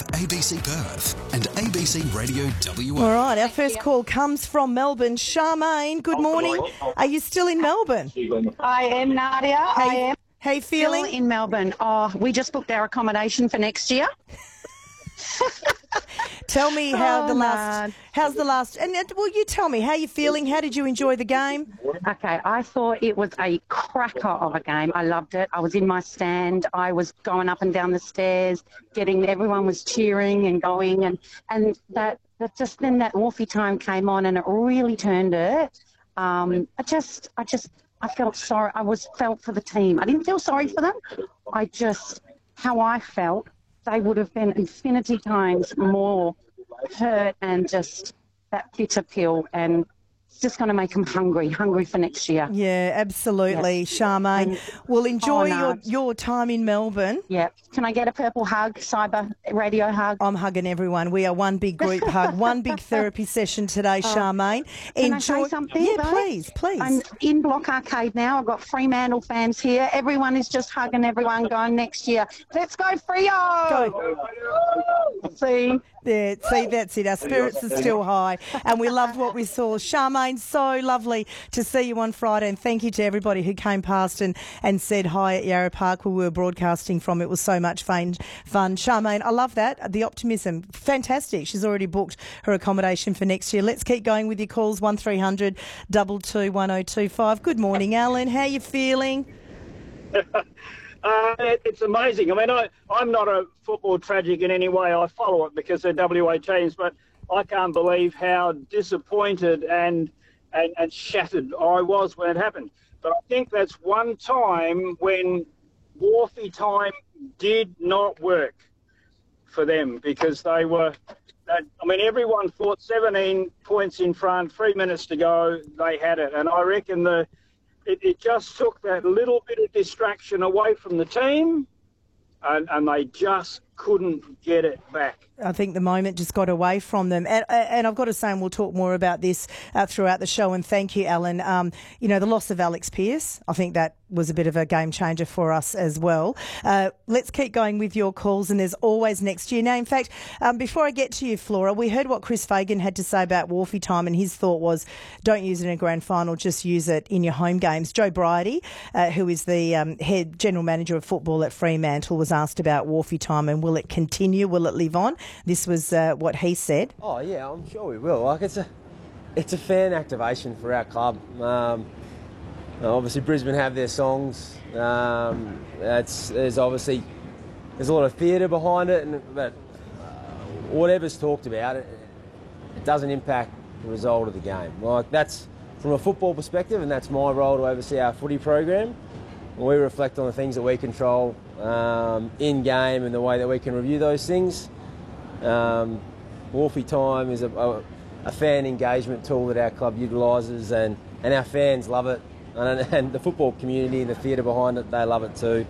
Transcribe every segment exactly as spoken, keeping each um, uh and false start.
Perth, A B C Perth and A B C Radio W A. All right, our first call comes from Melbourne. Charmaine, good morning. Are you still in Melbourne? I am, Nadia. How I you- am How you still feeling? in Melbourne. Oh, we just booked our accommodation for next year. Tell me how Oh, the last, no. how's the last, and uh, well, you tell me, how you feeling? How did you enjoy the game? Okay, I thought it was a cracker of a game. I loved it. I was in my stand. I was going up and down the stairs, getting everyone was cheering and going, and and that, that just then that Wolfie time came on, and it really turned it. Um, I just, I just, I felt sorry. I was felt for the team. I didn't feel sorry for them. I just, how I felt, they would have been infinity times more hurt and just that bitter pill, and it's just going to make them hungry, hungry for next year. Yeah, absolutely, Yes. Charmaine. And- Well, enjoy Oh, no. your, your time in Melbourne. Yeah. Can I get a purple hug, cyber radio hug? I'm hugging everyone. We are one big group hug, one big therapy session today, Charmaine. Oh. Can I say something, Yeah, though? please, please. I'm in Block Arcade now. I've got Fremantle fans here. Everyone is just hugging everyone, going next year. Let's go, Freo! Go. See? Yeah, see, that's it. Our spirits are still high, and we loved what we saw. Charmaine, so lovely to see you on Friday, and thank you to everybody who came past and, and said hi at Yarra Park where we were broadcasting from. It was so much fun. fun. Charmaine, I love that. The optimism. Fantastic. She's already booked her accommodation for next year. Let's keep going with your calls, one three hundred two two one oh two five. Good morning, Alan. How are you feeling? Uh, it, it's amazing. I mean, I, I'm not a football tragic in any way. I follow it because they're W A teams, but I can't believe how disappointed and, and, and shattered I was when it happened. But I think that's one time when Wharfie time did not work for them because they were, that, I mean, everyone thought seventeen points in front, three minutes to go, they had it. And I reckon the It, it just took that little bit of distraction away from the team, and, and they just couldn't get it back. I think the moment just got away from them. And, and I've got to say, and we'll talk more about this uh, throughout the show, and thank you, Alan. Um, you know, the loss of Alex Pearce, I think that was a bit of a game changer for us as well. Uh, let's keep going with your calls, and there's always next year. Now, in fact, um, before I get to you, Flora, we heard what Chris Fagan had to say about Wharfie time, and his thought was don't use it in a grand final, just use it in your home games. Joe Bridie, uh, who is the um, head general manager of football at Fremantle, was asked about Wharfie time and will it continue, will it live on? This was uh, what he said. Oh yeah, I'm sure we will. Like it's a, it's a fan activation for our club. Um, obviously Brisbane have their songs. Um, it's there's obviously there's a lot of theatre behind it, and but uh, whatever's talked about, it, it doesn't impact the result of the game. Like that's from a football perspective, and that's my role to oversee our footy program. We reflect on the things that we control um, in game and the way that we can review those things. Um, Wharfie time is a, a, a fan engagement tool that our club utilises, and, and our fans love it, and, and the football community and the theatre behind it, they love it too.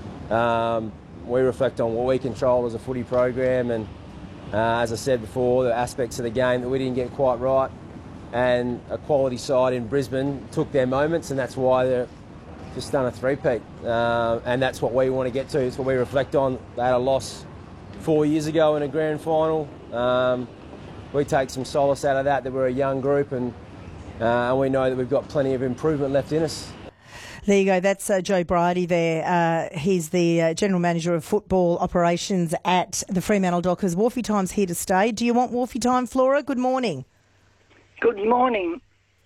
Um, we reflect on what we control as a footy program, and uh, as I said before, the aspects of the game that we didn't get quite right, and a quality side in Brisbane took their moments, and that's why they're just done a three-peat, uh, and that's what we want to get to. It's what we reflect on. They had a loss four years ago in a grand final. Um, we take some solace out of that, that we're a young group, and uh, we know that we've got plenty of improvement left in us. There you go. That's uh, Joe Bridie there. Uh, he's the uh, General Manager of Football Operations at the Fremantle Dockers. Wharfie time's here to stay. Do you want Wharfie time, Flora? Good morning. Good morning.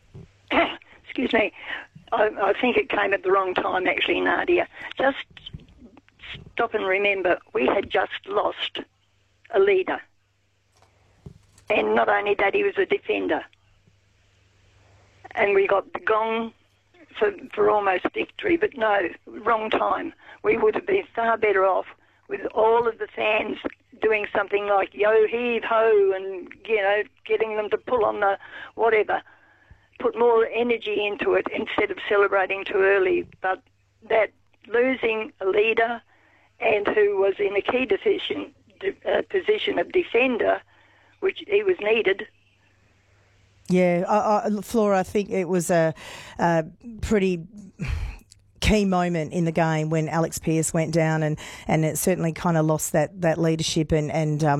Excuse me. I, I think it came at the wrong time, actually, Nadia. Just stop and remember, we had just lost a leader. And not only that, he was a defender. And we got the gong for, for almost victory, but no, wrong time. We would have been far better off with all of the fans doing something like yo heave ho and, you know, getting them to pull on the whatever. Put more energy into it instead of celebrating too early. But that losing a leader and who was in a key decision, uh, position of defender, which he was needed. Yeah, I, I, Flora, I think it was a, a pretty key moment in the game when Alex Pearce went down, and, and it certainly kind of lost that, that leadership and, and um,